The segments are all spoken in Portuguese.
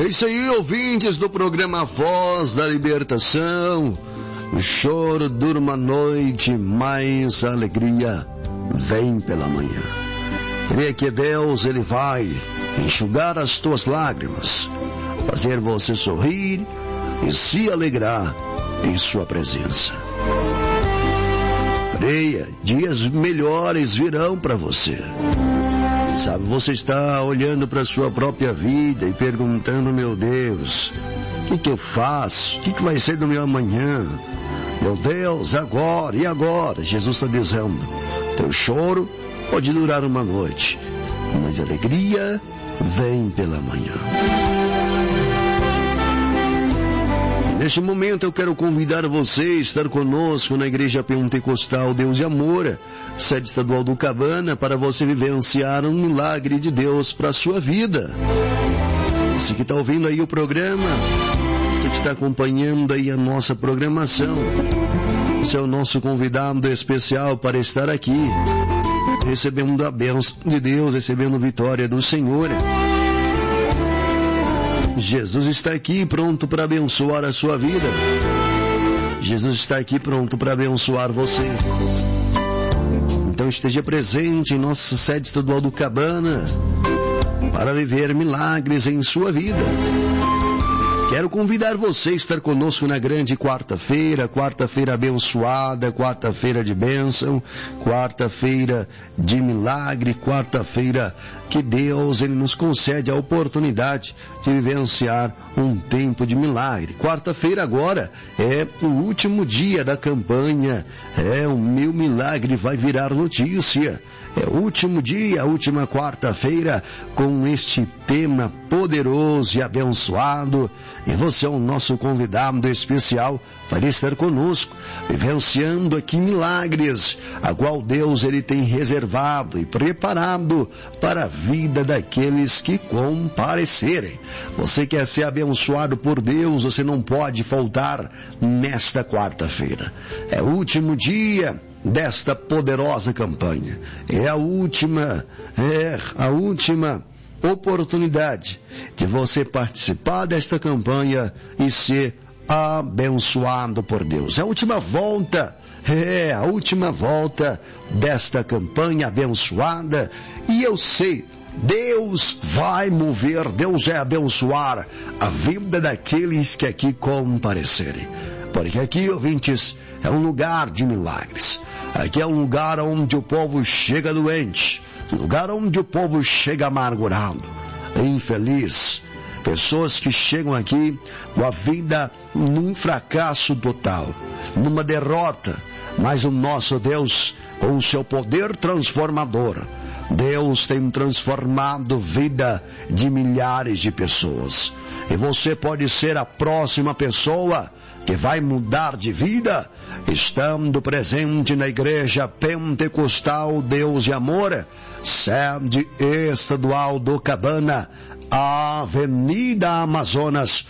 É isso aí, ouvintes do programa Voz da Libertação. O choro dura uma noite, mas a alegria vem pela manhã. Creia que Deus, Ele vai enxugar as tuas lágrimas, fazer você sorrir e se alegrar em sua presença. Creia, dias melhores virão para você. Sabe, você está olhando para a sua própria vida e perguntando, meu Deus, o que eu faço? O que vai ser do meu amanhã? Meu Deus, agora e agora? Jesus está dizendo, teu choro pode durar uma noite, mas a alegria vem pela manhã. Neste momento eu quero convidar você a estar conosco na Igreja Pentecostal Deus e Amor, sede estadual do Cabana, para você vivenciar um milagre de Deus para a sua vida. Você que está ouvindo aí o programa, você que está acompanhando aí a nossa programação, você é o nosso convidado especial para estar aqui, recebendo a bênção de Deus, recebendo a vitória do Senhor. Jesus está aqui pronto para abençoar a sua vida. Jesus está aqui pronto para abençoar você. Então esteja presente em nossa sede estadual do Cabana para viver milagres em sua vida. Quero convidar você a estar conosco na grande quarta-feira abençoada, quarta-feira de bênção, quarta-feira de milagre, quarta-feira que Deus Ele nos concede a oportunidade de vivenciar um tempo de milagre. Quarta-feira agora é o último dia da campanha, o meu milagre vai virar notícia. É o último dia, a última quarta-feira, com este tema poderoso e abençoado. E você é o nosso convidado especial para estar conosco, vivenciando aqui milagres, a qual Deus Ele tem reservado e preparado para a vida daqueles que comparecerem. Você quer ser abençoado por Deus, você não pode faltar nesta quarta-feira. É o último dia desta poderosa campanha. É a última oportunidade de você participar desta campanha e ser abençoado por Deus. É a última volta desta campanha abençoada, e eu sei, Deus vai mover, Deus vai abençoar a vida daqueles que aqui comparecerem. Porque aqui, ouvintes, é um lugar de milagres. Aqui é um lugar onde o povo chega doente, um lugar onde o povo chega amargurado, infeliz. Pessoas que chegam aqui com a vida num fracasso total, numa derrota. Mas o nosso Deus, com o seu poder transformador, Deus tem transformado a vida de milhares de pessoas. E você pode ser a próxima pessoa que vai mudar de vida, estando presente na Igreja Pentecostal Deus e Amor, sede estadual do Cabana, Avenida Amazonas,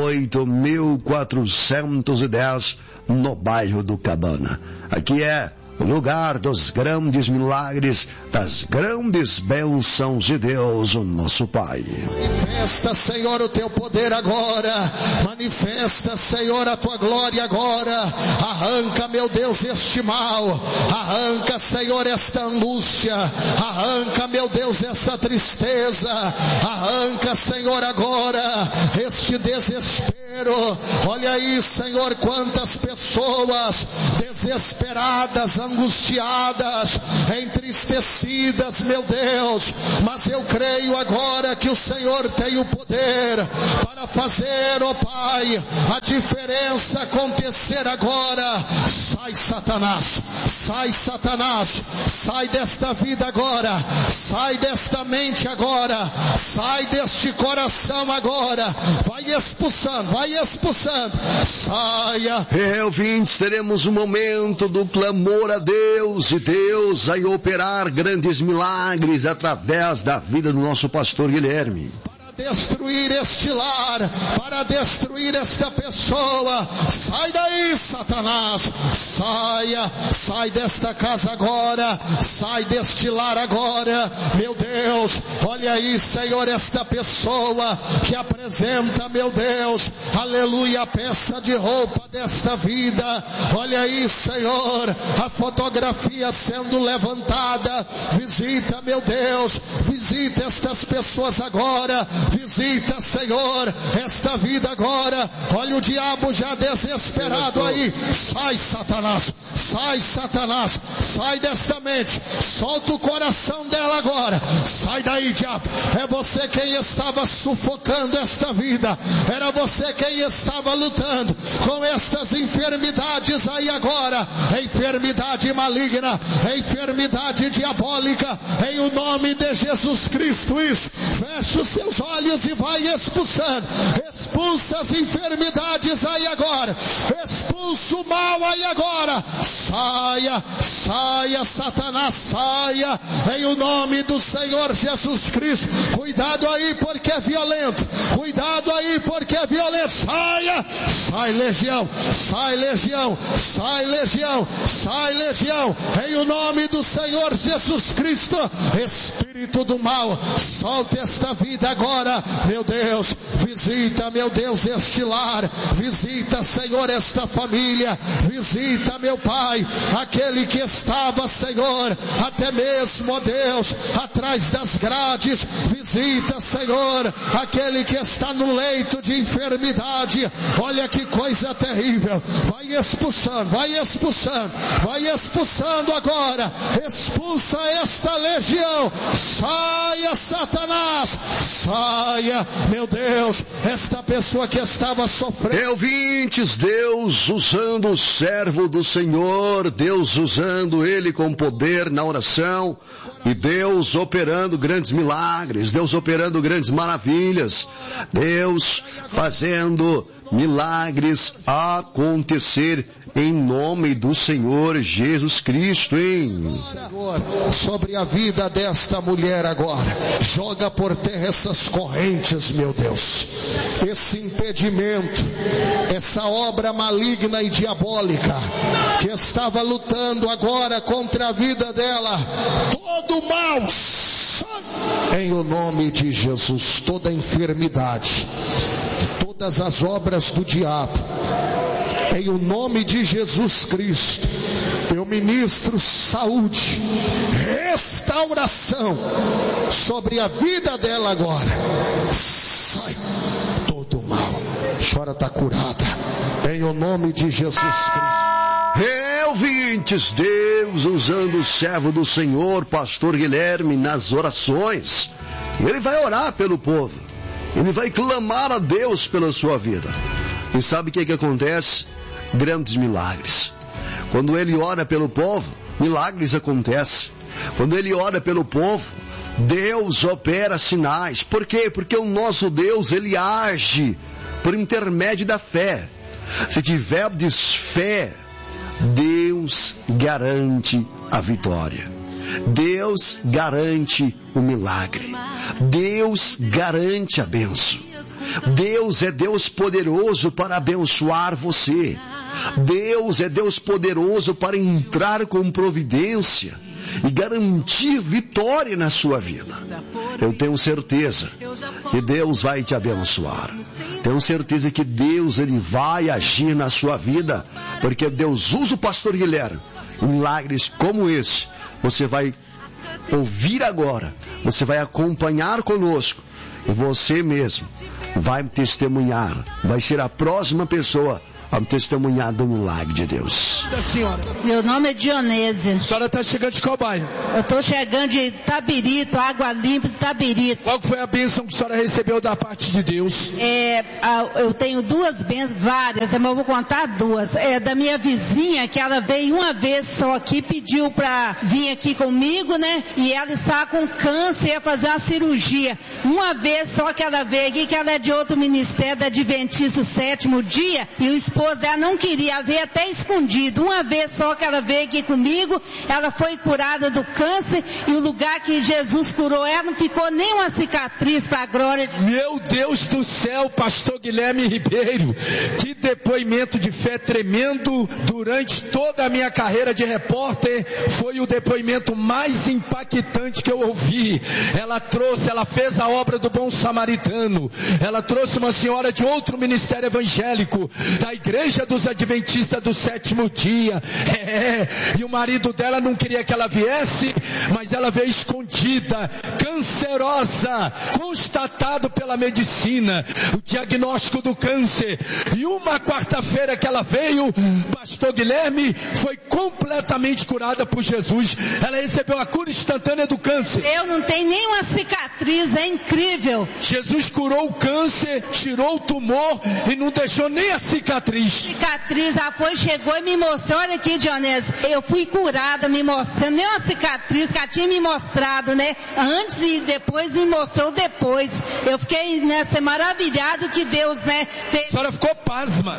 8.410, no bairro do Cabana. Aqui é o lugar dos grandes milagres, das grandes bênçãos de Deus, o nosso Pai. Manifesta, Senhor, o teu poder agora. Manifesta, Senhor, a tua glória agora. Arranca, meu Deus, este mal. Arranca, Senhor, esta angústia. Arranca, meu Deus, essa tristeza. Arranca, Senhor, agora este desespero. Olha aí, Senhor, quantas pessoas desesperadas, angustiadas, entristecidas, meu Deus, mas eu creio agora que o Senhor tem o poder para fazer, ó Pai, a diferença acontecer agora. Sai, Satanás, sai desta vida agora, sai desta mente agora, sai deste coração agora, vai expulsando, saia. Ouvintes, teremos um momento do clamor a Deus, e Deus vai operar grandes milagres através da vida do nosso pastor Guilherme. Para para destruir este lar, para destruir esta pessoa. Sai daí, Satanás, sai desta casa agora, sai deste lar agora, meu Deus. Olha aí, Senhor, esta pessoa que apresenta, meu Deus, aleluia, a peça de roupa desta vida. Olha aí, Senhor, a fotografia sendo levantada. Visita, meu Deus, visita estas pessoas agora, visita, Senhor, esta vida agora. Olha o diabo já desesperado aí. Sai, Satanás, sai desta mente, solta o coração dela agora. Sai daí, diabo. É você quem estava sufocando esta vida, era você quem estava lutando com estas enfermidades aí agora. Enfermidade maligna, enfermidade diabólica, em o nome de Jesus Cristo. Isso, fecha os seus olhos e vai expulsando. Expulsa as enfermidades aí agora, expulsa o mal aí agora. Saia, Satanás, saia, em o nome do Senhor Jesus Cristo. Cuidado aí porque é violento, cuidado aí porque é violento. Saia, sai legião, em o nome do Senhor Jesus Cristo. Espírito do mal, solta esta vida agora, meu Deus. Visita, meu Deus, este lar, visita, Senhor, esta família, visita, meu Pai, aquele que estava, Senhor, até mesmo, ó Deus, atrás das grades. Visita, Senhor, aquele que está no leito de enfermidade. Olha que coisa terrível. Vai expulsando agora. Expulsa esta legião. Saia, Satanás, saia, meu Deus, esta pessoa que estava sofrendo. Ouvintes, Deus usando o servo do Senhor, Deus usando ele com poder na oração, e Deus operando grandes milagres, Deus operando grandes maravilhas, Deus fazendo milagres acontecer em nome do Senhor Jesus Cristo, hein? Sobre a vida desta mulher agora, joga por terra essas correntes, meu Deus, esse impedimento, essa obra maligna e diabólica que estava lutando agora contra a vida dela. Todo mal, em o nome de Jesus, toda enfermidade, todas as obras do diabo, em o nome de Jesus Cristo, eu ministro saúde, restauração sobre a vida dela agora. Sai todo mal. Chora, está curada, em o nome de Jesus Cristo. Ouvintes, Deus usando o servo do Senhor, pastor Guilherme, nas orações. Ele vai orar pelo povo, ele vai clamar a Deus pela sua vida. E sabe o que acontece? Grandes milagres. Quando ele ora pelo povo, milagres acontecem. Quando ele ora pelo povo, Deus opera sinais. Por quê? Porque o nosso Deus, ele age por intermédio da fé. Se tiverdes fé, Deus garante a vitória. Deus garante o milagre. Deus garante a bênção. Deus é Deus poderoso para abençoar você. Deus é Deus poderoso para entrar com providência e garantir vitória na sua vida. Eu tenho certeza que Deus vai te abençoar. Tenho certeza que Deus, ele vai agir na sua vida, porque Deus usa o pastor Guilherme. Milagres como esse você vai ouvir agora, você vai acompanhar conosco, e você mesmo vai testemunhar, vai ser a próxima pessoa a testemunhar do milagre de Deus. Meu nome é Dionésia. A senhora está chegando de qual bairro? Eu estou chegando de Tabirito, Água Limpa de Tabirito. Qual foi a bênção que a senhora recebeu da parte de Deus? Eu tenho duas bênçãos, várias, mas eu vou contar duas. Da minha vizinha, que ela veio uma vez só aqui, pediu para vir aqui comigo, né? E ela está com câncer, ia fazer uma cirurgia. Uma vez só que ela veio aqui, que ela é de outro ministério, da Adventista, o 7º dia, e o esposo esposa dela não queria, ela veio até escondido. Uma vez só que ela veio aqui comigo, ela foi curada do câncer, e o lugar que Jesus curou ela não ficou nem uma cicatriz, para a glória de Deus. Meu Deus do céu, pastor Guilherme Ribeiro, que depoimento de fé tremendo. Durante toda a minha carreira de repórter, foi o depoimento mais impactante que eu ouvi. Ela fez a obra do bom samaritano, ela trouxe uma senhora de outro ministério evangélico, da igreja dos adventistas do sétimo dia, e o marido dela não queria que ela viesse, mas ela veio escondida, cancerosa, constatado pela medicina, o diagnóstico do câncer, e uma quarta-feira que ela veio, pastor Guilherme, foi completamente curada por Jesus. Ela recebeu a cura instantânea do câncer. Eu não tenho nenhuma cicatriz, é incrível. Jesus curou o câncer, tirou o tumor e não deixou nem a cicatriz. Cicatriz, ela foi, chegou e me mostrou, olha aqui, Dionísio, eu fui curada, me mostrando, nem uma cicatriz que ela tinha me mostrado, né? Antes e depois me mostrou depois. Eu fiquei, né, maravilhado que Deus, né, fez. A senhora ficou pasma.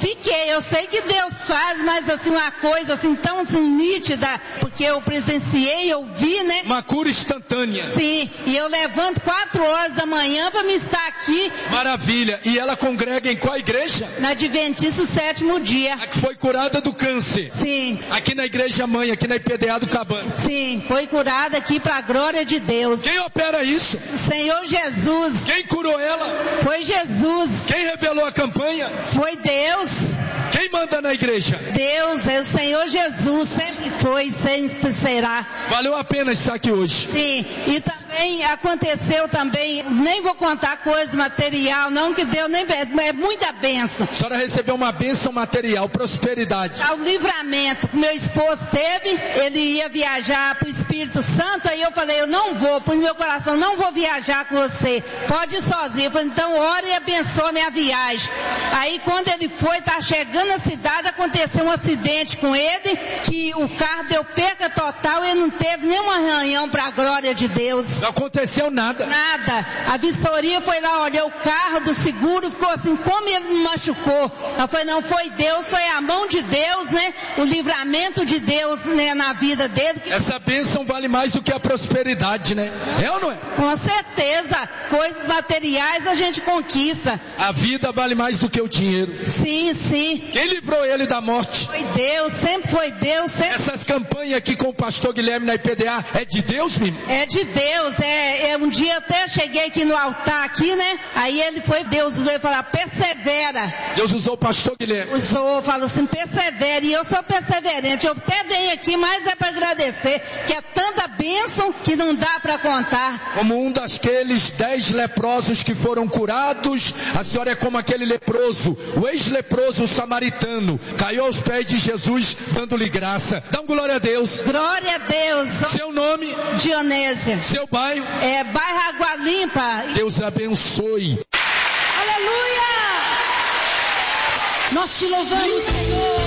Eu sei que Deus faz, mas assim, uma coisa assim, tão assim, nítida, porque eu presenciei, eu vi, né? Uma cura instantânea. Sim, e eu levanto 4 horas da manhã para me estar aqui. Maravilha, e ela congrega em qual igreja? Na Adventista, o sétimo dia. A que foi curada do câncer. Sim. Aqui na igreja mãe, aqui na IPDA do Cabana. Sim, foi curada aqui para a glória de Deus. Quem opera isso? O Senhor Jesus. Quem curou ela? Foi Jesus. Quem revelou a campanha? Foi Deus. Quem manda na igreja? Deus, é o Senhor Jesus, sempre foi, sempre será. Valeu a pena estar aqui hoje. Sim, e também aconteceu também, nem vou contar coisa material, não, que Deus nem é muita bênção. A senhora recebeu uma bênção material, prosperidade. Ao livramento que meu esposo teve, ele ia viajar para o Espírito Santo, aí eu falei, eu não vou, por meu coração, não vou viajar com você, pode ir sozinho. Eu falei, então ora e abençoa minha viagem. Aí quando ele foi, tá chegando na cidade, aconteceu um acidente com ele, que o carro deu perca total, ele não teve nenhum arranhão para a glória de Deus. Não aconteceu nada. Nada. A vistoria foi lá, olhou o carro do seguro, ficou assim, como ele me machucou? Eu falei, não, foi Deus, foi a mão de Deus, né? O livramento de Deus, né, na vida dele. Essa bênção vale mais do que a prosperidade, né? É ou não é? Com certeza. Coisas materiais a gente conquista. A vida vale mais do que o dinheiro. Sim, sim. Quem livrou ele da morte? Foi Deus, sempre foi Deus. Sempre... Essas campanhas aqui com o pastor Guilherme na IPDA, é de Deus, menino? É de Deus, um dia até cheguei aqui no altar aqui, né? Aí Deus usou e falou, persevera. Deus usou o pastor Guilherme. Usou, falou assim, persevera, e eu sou perseverante, eu até venho aqui, mas é para agradecer, que é tanta bênção que não dá para contar. Como um daqueles 10 leprosos que foram curados, a senhora é como aquele leproso, o ex-leproso samaritano, caiu aos pés de Jesus, dando-lhe graça. Dá um glória a Deus. Glória a Deus. Seu nome? Dionésia. Seu bairro? Bairro Água Limpa. Deus abençoe. Aleluia! Nós te louvamos, Senhor.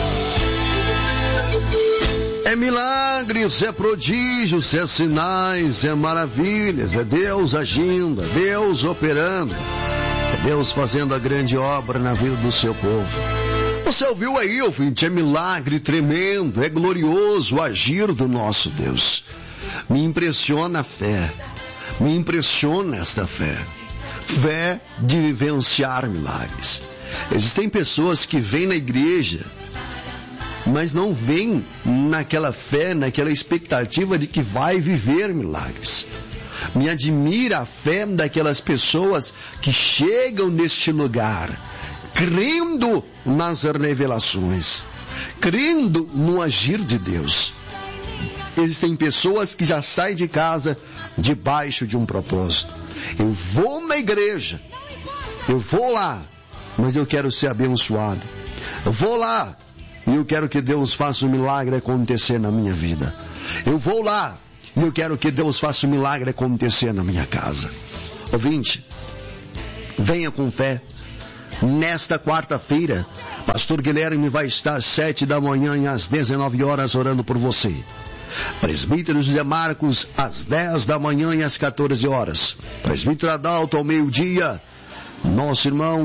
É milagres, é prodígios, é sinais, é maravilhas, é Deus agindo, é Deus operando, é Deus fazendo a grande obra na vida do seu povo. Você ouviu aí, ouvinte, é milagre tremendo, é glorioso o agir do nosso Deus. Me impressiona a fé, me impressiona esta fé. Fé de vivenciar milagres. Existem pessoas que vêm na igreja, mas não vêm naquela fé, naquela expectativa de que vai viver milagres. Me admira a fé daquelas pessoas que chegam neste lugar, crendo nas revelações, crendo no agir de Deus. Existem pessoas que já saem de casa debaixo de um propósito. Eu vou na igreja, eu vou lá, mas eu quero ser abençoado. Eu vou lá e eu quero que Deus faça um milagre acontecer na minha vida. Eu vou lá e eu quero que Deus faça um milagre acontecer na minha casa. Ouvinte, venha com fé. Nesta quarta-feira, pastor Guilherme vai estar às 7 da manhã e às 19 horas orando por você. Presbítero José Marcos às 10 da manhã e às 14 horas. Presbítero Adalto ao meio-dia. Nosso irmão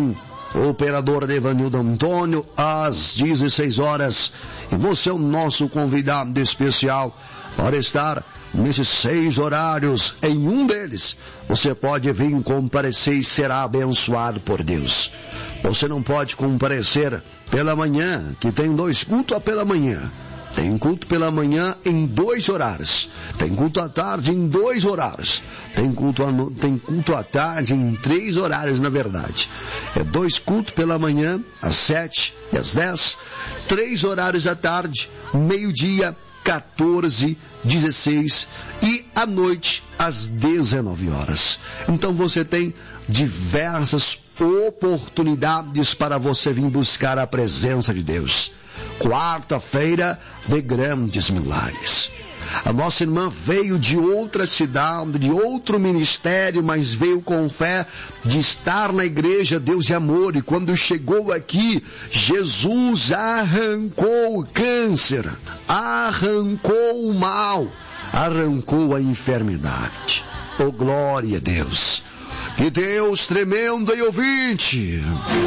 o operador Evanildo Antônio, às 16 horas. E você é o nosso convidado especial para estar nesses 6 horários. Em um deles, você pode vir comparecer e será abençoado por Deus. Você não pode comparecer pela manhã, que tem 2 cultos pela manhã. Tem culto pela manhã em 2 horários. Tem culto à tarde em 2 horários. Tem culto à tarde em 3 horários, na verdade. É 2 cultos pela manhã, às 7 e às 10. 3 horários à tarde, meio-dia, 14, 16 e à noite, às 19 horas. Então você tem diversas oportunidades para você vir buscar a presença de Deus. Quarta-feira de grandes milagres. A nossa irmã veio de outra cidade, de outro ministério, mas veio com fé de estar na igreja Deus e Amor. E quando chegou aqui, Jesus arrancou o câncer, arrancou o mal, arrancou a enfermidade. Oh, glória a Deus! Que Deus tremendo e ouvinte